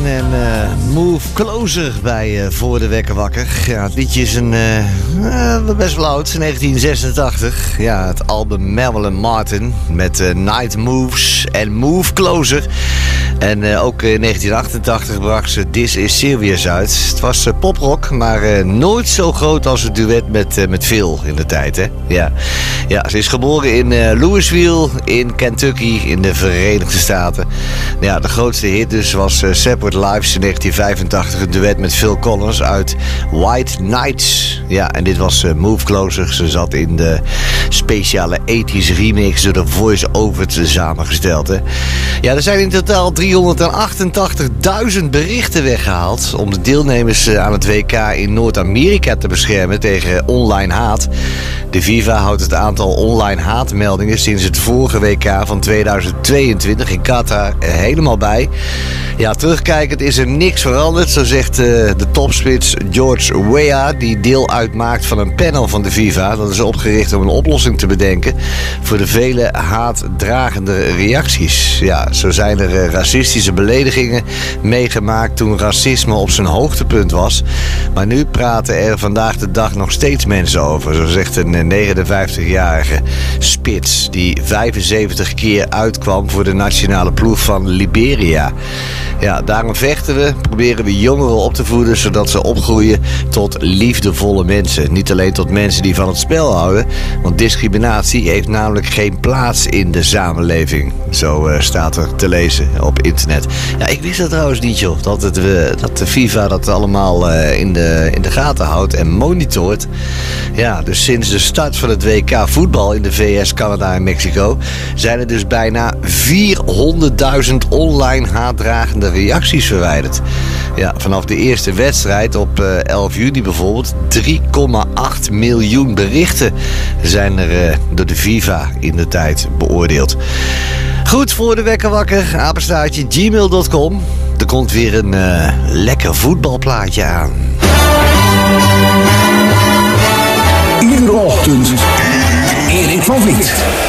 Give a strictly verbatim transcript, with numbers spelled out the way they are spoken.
en uh, Move Closer bij uh, Voor de Wekker Wakker. Ja, het liedje is een, uh, uh, best wel oud, negentien zesentachtig. Ja, het album Marilyn Martin met uh, Night Moves en Move Closer. En uh, ook in negentien achtentachtig bracht ze This Is Serious uit. Het was uh, poprock, maar uh, nooit zo groot als het duet met, uh, met Phil in de tijd. Hè? Ja. Ja, ze is geboren in uh, Louisville in Kentucky in de Verenigde Staten. Ja, de grootste hit dus was uh, Separate Lives in negentien vijfentachtig. Een duet met Phil Collins uit White Nights. Ja, en dit was uh, Move Closer. Ze zat in de speciale tachtiger remix door de voice-over samengesteld. Hè? Ja, er zijn in totaal driehonderdachtentachtigduizend berichten weggehaald om de deelnemers aan het W K in Noord-Amerika te beschermen tegen online haat. De FIFA houdt het aantal online haatmeldingen sinds het vorige W K van tweeduizend tweeëntwintig in Qatar helemaal bij. Ja, terugkijkend is er niks veranderd, zo zegt uh, de topspits George Weah, die deel uitmaakt van een panel van de FIFA. Dat is opgericht om een oplossing te bedenken voor de vele haatdragende reacties. Ja, zo zijn er uh, racistische beledigingen meegemaakt toen racisme op zijn hoogtepunt was. Maar nu praten er vandaag de dag nog steeds mensen over, zo zegt een negenenvijftigjarige spits die vijfenzeventig keer uitkwam voor de nationale ploeg van Liberia. Ja, daarom vechten we, proberen we jongeren op te voeden zodat ze opgroeien tot liefdevolle mensen. Niet alleen tot mensen die van het spel houden, want discriminatie heeft namelijk geen plaats in de samenleving. Zo uh, staat er te lezen op internet. Ja, ik wist dat trouwens niet, joh, dat, het, uh, dat de FIFA dat allemaal uh, in, de, in de gaten houdt en monitort. Ja, dus sinds de start van het W K voetbal in de V S, Canada en Mexico zijn er dus bijna vierhonderdduizend online haatdragende reacties verwijderd. Ja, vanaf de eerste wedstrijd op uh, elf juni bijvoorbeeld drie komma acht miljoen berichten zijn er uh, door de FIFA in de tijd beoordeeld. Goed, Voor de Wekker Wakker, apenstaartje gmail punt com. Er komt weer een uh, lekker voetbalplaatje aan. Iedere ochtend Erik van Vliet.